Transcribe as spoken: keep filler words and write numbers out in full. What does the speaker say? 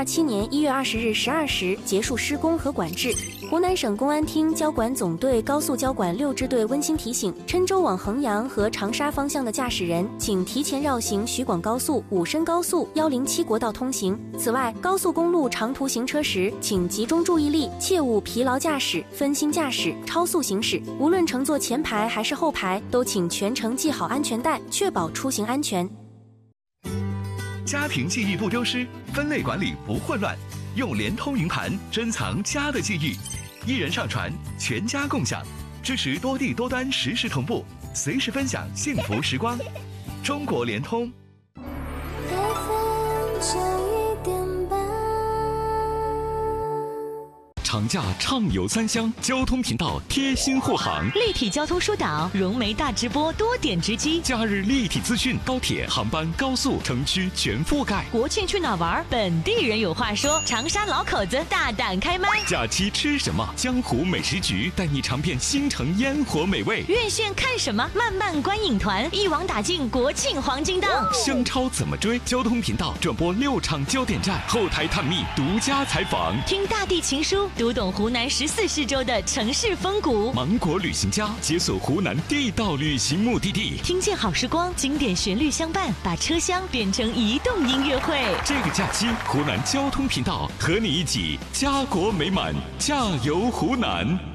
七年一月二十日十二时结束施工和管制。湖南省公安厅交管总队高速交管六支队温馨提醒：郴州往衡阳和长沙方向的驾驶人，请提前绕行徐广高速、武深高速、一零七国道通行。此外，高速公路长途行车时，请集中注意力，切勿疲劳驾驶、分心驾驶、超速行驶。无论乘坐前排还是后排，都请全程系好安全带，确保出行安全。 家庭记忆不丢失，分类管理不混乱，用联通云盘珍藏家的记忆，一人上传，全家共享，支持多地多端实时同步，随时分享幸福时光。中国联通。 长假畅游三湘，交通频道贴心护航， 立体交通疏导，融媒大直播，多点直击， 假日立体资讯，高铁、航班、高速、城区全覆盖。 国庆去哪玩？本地人有话说，长沙老口子大胆开麦。 假期吃什么？江湖美食局带你尝遍新城烟火美味。 院线看什么？漫漫观影团一网打尽国庆黄金档。 香超怎么追？交通频道转播六场焦点站，后台探秘独家采访， 听大地情书，读懂湖南十四市州的城市风骨。 芒果旅行家解锁湖南地道旅行目的地， 听见好时光，经典旋律相伴，把车厢变成移动音乐会。 这个假期，湖南交通频道和你一起家国美满，驾游湖南。